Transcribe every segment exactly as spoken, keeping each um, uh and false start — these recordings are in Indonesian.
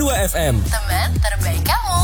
dua F M. Teman terbaik kamu.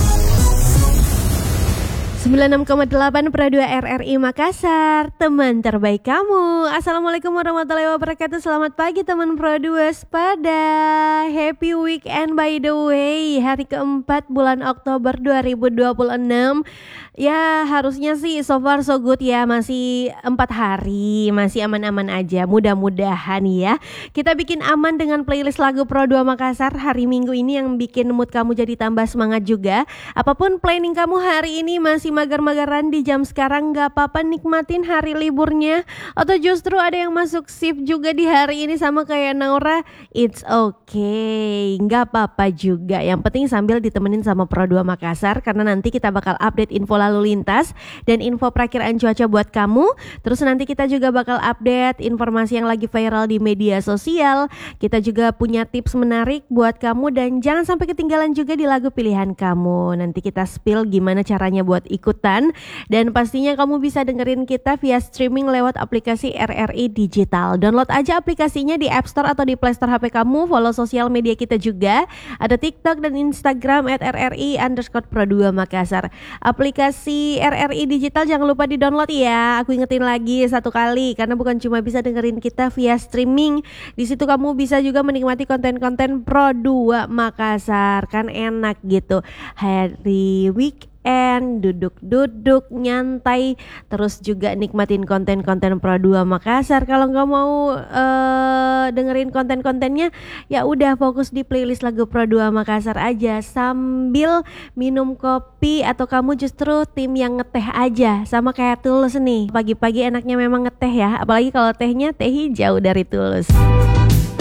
sembilan puluh enam koma delapan Pro dua R R I Makassar, teman terbaik kamu. Assalamualaikum warahmatullahi wabarakatuh. Selamat pagi teman Pro dua Sepada. Happy weekend by the way. Hari keempat bulan Oktober dua ribu dua puluh enam. Ya harusnya sih so far so good ya. Masih empat hari, masih aman-aman aja. Mudah-mudahan ya kita bikin aman dengan playlist lagu Pro dua Makassar hari Minggu ini yang bikin mood kamu jadi tambah semangat juga. Apapun planning kamu hari ini, masih magar-magaran di jam sekarang, gak apa-apa, nikmatin hari liburnya. Atau justru ada yang masuk shift juga di hari ini sama kayak Naura, it's okay, gak apa-apa juga. Yang penting sambil ditemenin sama Pro dua Makassar, karena nanti kita bakal update info lalu lintas dan info perakiraan cuaca buat kamu. Terus nanti kita juga bakal update informasi yang lagi viral di media sosial. Kita juga punya tips menarik buat kamu, dan jangan sampai ketinggalan juga di lagu pilihan kamu. Nanti kita spill gimana caranya buat ikutan, dan pastinya kamu bisa dengerin kita via streaming lewat aplikasi R R I Digital. Download aja aplikasinya di App Store atau di Play Store H P kamu. Follow sosial media kita juga, ada TikTok dan Instagram at R R I underscore Pro dua Makassar. Aplikasi R R I Digital jangan lupa di download ya. Aku ingetin lagi satu kali, karena bukan cuma bisa dengerin kita via streaming, di situ kamu bisa juga menikmati konten-konten Pro dua Makassar. Kan enak gitu, hari week and duduk-duduk nyantai, terus juga nikmatin konten-konten Pro dua Makassar. Kalau nggak mau uh, dengerin konten-kontennya, ya udah fokus di playlist lagu Pro dua Makassar aja sambil minum kopi, atau kamu justru tim yang ngeteh aja sama kayak Tulus nih. Pagi-pagi enaknya memang ngeteh ya, apalagi kalau tehnya teh hijau dari Tulus.